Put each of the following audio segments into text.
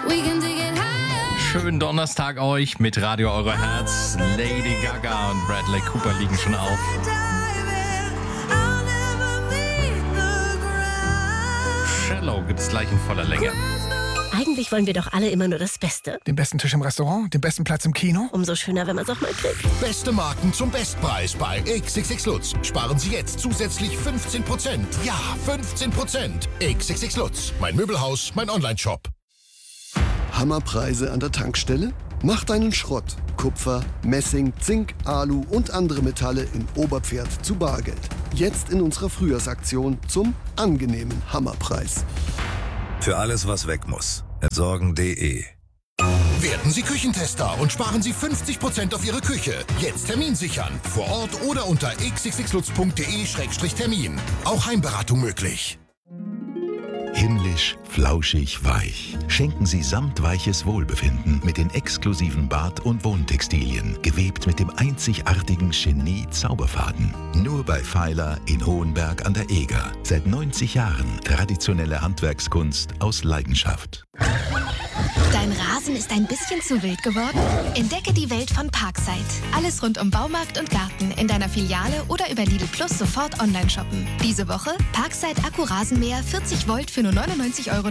Schönen Donnerstag euch mit Radio Euro Herz. Lady Gaga und Bradley Cooper liegen schon auf. Shallow gibt's gleich in voller Länge. Eigentlich wollen wir doch alle immer nur das Beste. Den besten Tisch im Restaurant, den besten Platz im Kino. Umso schöner, wenn man es auch mal kriegt. Beste Marken zum Bestpreis bei XXX Lutz. Sparen Sie jetzt zusätzlich 15%. Ja, 15%. XXX Lutz. Mein Möbelhaus, mein Onlineshop. Hammerpreise an der Tankstelle? Mach deinen Schrott. Kupfer, Messing, Zink, Alu und andere Metalle in Oberpferd zu Bargeld. Jetzt in unserer Frühjahrsaktion zum angenehmen Hammerpreis. Für alles, was weg muss. Entsorgen.de. Werden Sie Küchentester und sparen Sie 50% auf Ihre Küche. Jetzt Termin sichern. Vor Ort oder unter xxxlutz.de/termin. Auch Heimberatung möglich. Himmlisch, flauschig, weich. Schenken Sie samtweiches Wohlbefinden mit den exklusiven Bad- und Wohntextilien, gewebt mit dem einzigartigen Genie-Zauberfaden. Nur bei Pfeiler in Hohenberg an der Eger. Seit 90 Jahren traditionelle Handwerkskunst aus Leidenschaft. Dein Rasen ist ein bisschen zu wild geworden? Entdecke die Welt von Parkside. Alles rund um Baumarkt und Garten in deiner Filiale oder über Lidl Plus sofort online shoppen. Diese Woche Parkside Akku-Rasenmäher 40 Volt für nur 99,99 €.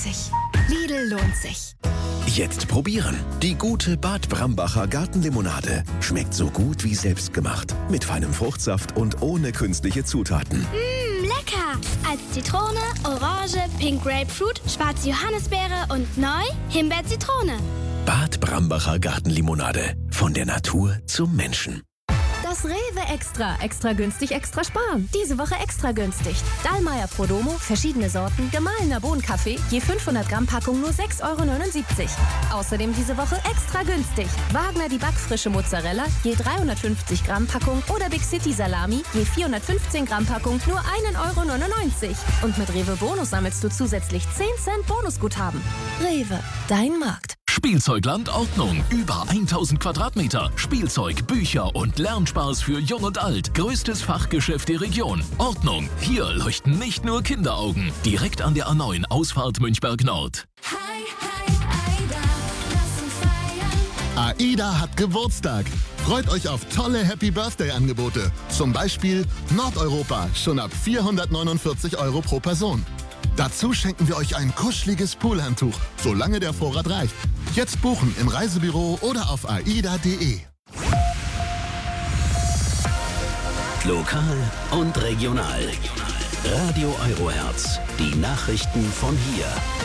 Lidl lohnt sich. Jetzt probieren. Die gute Bad Brambacher Gartenlimonade. Schmeckt so gut wie selbstgemacht. Mit feinem Fruchtsaft und ohne künstliche Zutaten. Lecker! Als Zitrone, Orange, Pink Grapefruit, schwarze Johannisbeere und neu Himbeer-Zitrone. Bad Brambacher Gartenlimonade. Von der Natur zum Menschen. Das Rewe Extra. Extra günstig, extra sparen. Diese Woche extra günstig. Dallmayr Prodomo, verschiedene Sorten, gemahlener Bohnenkaffee, je 500 Gramm Packung nur 6,79 €. Außerdem diese Woche extra günstig. Wagner die backfrische Mozzarella, je 350 Gramm Packung oder Big City Salami, je 415 Gramm Packung nur 1,99 €. Und mit Rewe Bonus sammelst du zusätzlich 10 Cent Bonusguthaben. Rewe, dein Markt. Spielzeugland Ordnung. Über 1000 Quadratmeter. Spielzeug, Bücher und Lernspaß für Jung und Alt. Größtes Fachgeschäft der Region. Ordnung. Hier leuchten nicht nur Kinderaugen. Direkt an der A9 Ausfahrt Münchberg Nord. AIDA hat Geburtstag. Freut euch auf tolle Happy Birthday-Angebote. Zum Beispiel Nordeuropa, schon ab 449 € pro Person. Dazu schenken wir euch ein kuscheliges Poolhandtuch, solange der Vorrat reicht. Jetzt buchen im Reisebüro oder auf aida.de. Lokal und regional. Radio Euro Herz. Die Nachrichten von hier.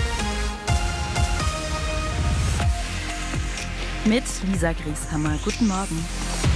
Mit Lisa Grieshammer. Guten Morgen.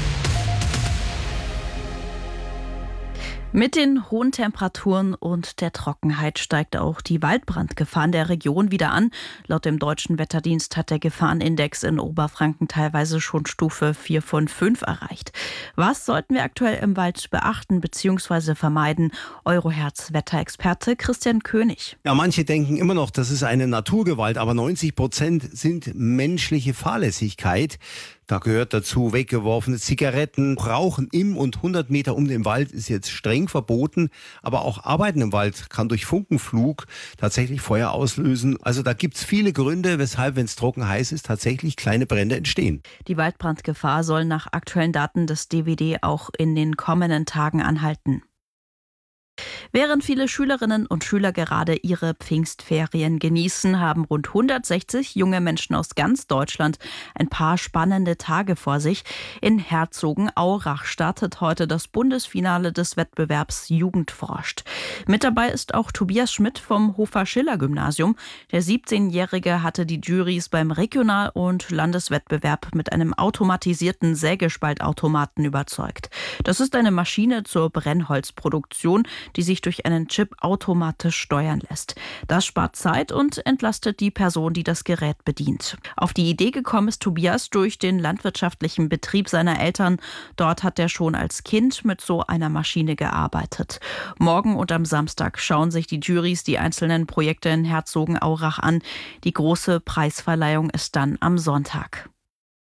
Mit den hohen Temperaturen und der Trockenheit steigt auch die Waldbrandgefahr in der Region wieder an. Laut dem Deutschen Wetterdienst hat der Gefahrenindex in Oberfranken teilweise schon Stufe 4 von 5 erreicht. Was sollten wir aktuell im Wald beachten bzw. vermeiden? Euroherz-Wetterexperte Christian König. Ja, manche denken immer noch, das ist eine Naturgewalt, aber 90% sind menschliche Fahrlässigkeit. Da gehört dazu weggeworfene Zigaretten. Rauchen im und 100 Meter um den Wald ist jetzt streng verboten. Aber auch Arbeiten im Wald kann durch Funkenflug tatsächlich Feuer auslösen. Also da gibt's viele Gründe, weshalb, wenn es trocken heiß ist, tatsächlich kleine Brände entstehen. Die Waldbrandgefahr soll nach aktuellen Daten des DWD auch in den kommenden Tagen anhalten. Während viele Schülerinnen und Schüler gerade ihre Pfingstferien genießen, haben rund 160 junge Menschen aus ganz Deutschland ein paar spannende Tage vor sich. In Herzogenaurach startet heute das Bundesfinale des Wettbewerbs Jugend forscht. Mit dabei ist auch Tobias Schmidt vom Hofer-Schiller-Gymnasium. Der 17-Jährige hatte die Jurys beim Regional- und Landeswettbewerb mit einem automatisierten Sägespaltautomaten überzeugt. Das ist eine Maschine zur Brennholzproduktion, die sich durch einen Chip automatisch steuern lässt. Das spart Zeit und entlastet die Person, die das Gerät bedient. Auf die Idee gekommen ist Tobias durch den landwirtschaftlichen Betrieb seiner Eltern. Dort hat er schon als Kind mit so einer Maschine gearbeitet. Morgen und am Samstag schauen sich die Jurys die einzelnen Projekte in Herzogenaurach an. Die große Preisverleihung ist dann am Sonntag.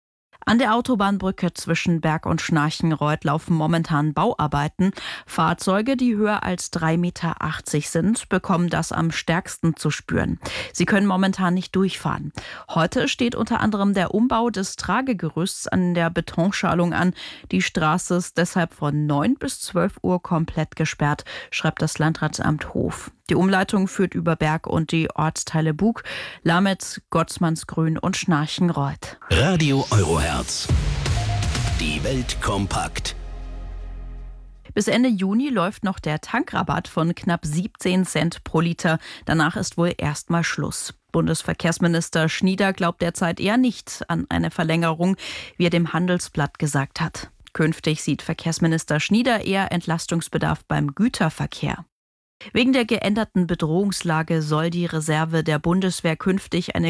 An der Autobahnbrücke zwischen Berg und Schnarchenreuth laufen momentan Bauarbeiten. Fahrzeuge, die höher als 3,80 Meter sind, bekommen das am stärksten zu spüren. Sie können momentan nicht durchfahren. Heute steht unter anderem der Umbau des Tragegerüsts an der Betonschalung an. Die Straße ist deshalb von 9 bis 12 Uhr komplett gesperrt, schreibt das Landratsamt Hof. Die Umleitung führt über Berg und die Ortsteile Bug, Lametz, Gottsmannsgrün und Schnarchenreuth. Radio Eurohertz. Die Welt kompakt. Bis Ende Juni läuft noch der Tankrabatt von knapp 17 Cent pro Liter. Danach ist wohl erstmal Schluss. Bundesverkehrsminister Schnieder glaubt derzeit eher nicht an eine Verlängerung, wie er dem Handelsblatt gesagt hat. Künftig sieht Verkehrsminister Schnieder eher Entlastungsbedarf beim Güterverkehr. Wegen der geänderten Bedrohungslage soll die Reserve der Bundeswehr künftig eine